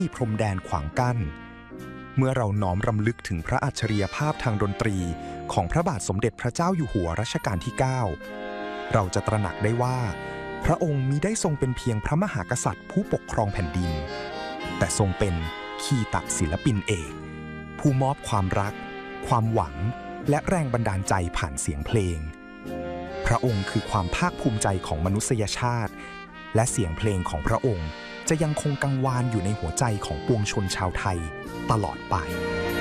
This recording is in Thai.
มีพรมแดนขวางกั้นเมื่อเราน้อมรำลึกถึงพระอัจฉริยภาพทางดนตรีของพระบาทสมเด็จพระเจ้าอยู่หัวรัชกาลที่ 9เราจะตระหนักได้ว่าพระองค์มิได้ทรงเป็นเพียงพระมหากษัตริย์ผู้ปกครองแผ่นดินแต่ทรงเป็นคีตศิลปินเอกผู้มอบความรักความหวังและแรงบันดาลใจผ่านเสียงเพลงพระองค์คือความภาคภูมิใจของมนุษยชาติและเสียงเพลงของพระองค์จะยังคงกังวานอยู่ในหัวใจของปวงชนชาวไทยตลอดไป